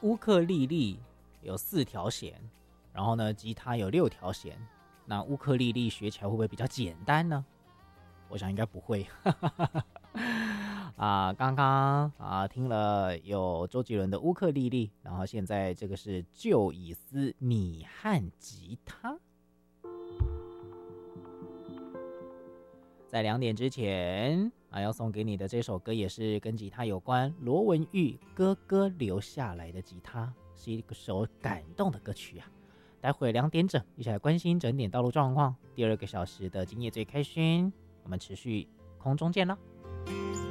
乌克丽丽有4条弦，然后呢，吉他有6条弦。那乌克丽丽学起来会不会比较简单呢？我想应该不会。刚刚听了有周杰伦的乌克丽丽，然后现在这个是旧以斯拟汉吉他。在2点之前要送给你的这首歌也是跟吉他有关，罗文玉哥哥留下来的吉他，是一首感动的歌曲啊。待会2点整一起来关心整点道路状况，第2个小时的今夜最开心，我们持续空中见了。